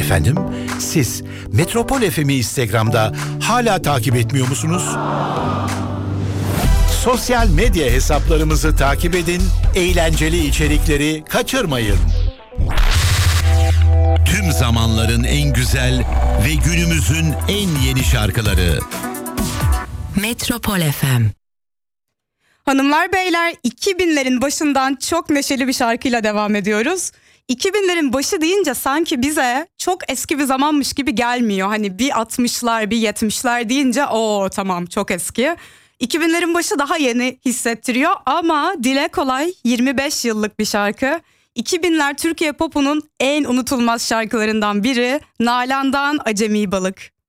Efendim, siz Metropol FM'i Instagram'da hala takip etmiyor musunuz? Sosyal medya hesaplarımızı takip edin, eğlenceli içerikleri kaçırmayın. Tüm zamanların en güzel ve günümüzün en yeni şarkıları. Metropol FM. Hanımlar beyler, 2000'lerin başından çok neşeli bir şarkıyla devam ediyoruz. 2000'lerin başı deyince sanki bize çok eski bir zamanmış gibi gelmiyor. Hani bir 60'lar bir 70'ler deyince tamam çok eski. 2000'lerin başı daha yeni hissettiriyor ama dile kolay 25 yıllık bir şarkı. 2000'ler Türkiye popunun en unutulmaz şarkılarından biri Nalan'dan Acemi Balık.